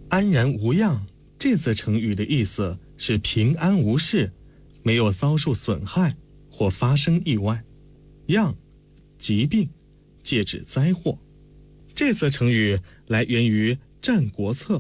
安然无恙这则成语的意思是平安无事，没有遭受损害或发生意外。恙，疾病，借指灾祸。这则成语来源于《战国策》。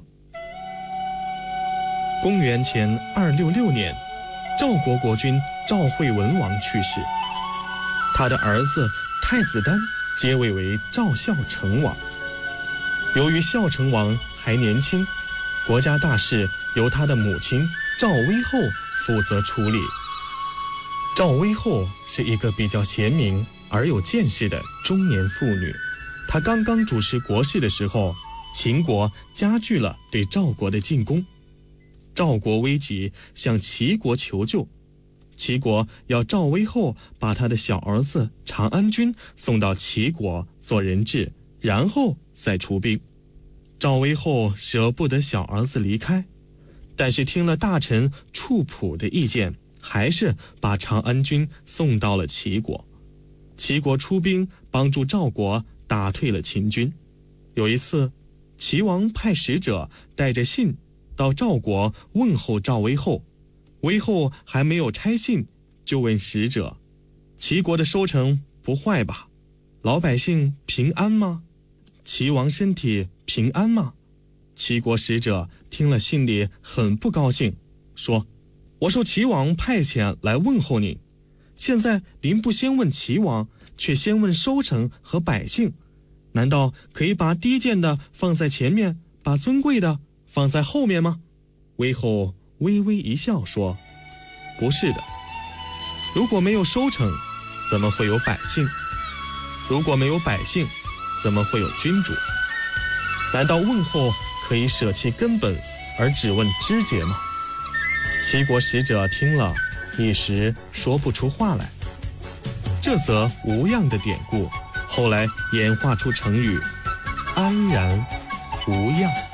公元前266年，赵国国君赵惠文王去世，他的儿子太子丹接位为赵孝成王。由于孝成王还年轻，国家大事由他的母亲赵威后负责处理。赵威后是一个比较贤明而有见识的中年妇女，她刚刚主持国事的时候，秦国加剧了对赵国的进攻。赵国危急，向齐国求救。齐国要赵威后把他的小儿子长安君送到齐国做人质，然后再出兵。赵威后舍不得小儿子离开，但是听了大臣处普的意见，还是把长安君送到了齐国。齐国出兵帮助赵国打退了秦军。有一次，齐王派使者带着信到赵国问候赵威后，威后还没有拆信，就问使者：齐国的收成不坏吧？老百姓平安吗？齐王身体平安吗？齐国使者听了信里很不高兴，说：我受齐王派遣来问候您，现在您不先问齐王，却先问收成和百姓，难道可以把低贱的放在前面，把尊贵的放在后面吗？威后微微一笑说：不是的，如果没有收成，怎么会有百姓？如果没有百姓，怎么会有君主？难道问候可以舍弃根本而只问枝节吗？齐国使者听了，一时说不出话来。这则无恙的典故后来演化出成语安然无恙。